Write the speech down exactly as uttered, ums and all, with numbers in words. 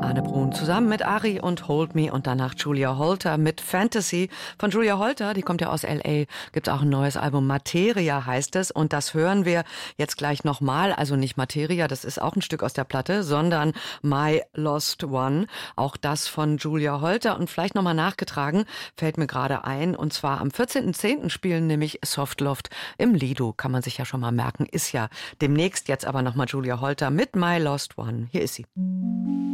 Arne Brun zusammen mit Ari und Hold Me und danach Julia Holter mit Fantasy. Von Julia Holter, die kommt ja aus L A, gibt es auch ein neues Album, Materia heißt es. Und das hören wir jetzt gleich nochmal. Also nicht Materia, das ist auch ein Stück aus der Platte, sondern My Lost One. Auch das von Julia Holter. Und vielleicht nochmal nachgetragen, fällt mir gerade ein. Und zwar am vierzehnten zehnten spielen nämlich Softloft im Lido. Kann man sich ja schon mal merken. Ist ja demnächst. Jetzt aber nochmal Julia Holter mit My Lost One. Hier ist sie.